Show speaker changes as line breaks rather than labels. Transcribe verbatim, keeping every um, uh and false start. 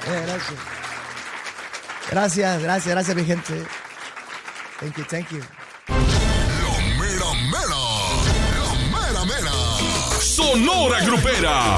Gracias. Gracias, gracias, gracias, mi gente. Thank you, thank you.
La mera mera. La mera mera. Sonora Grupera.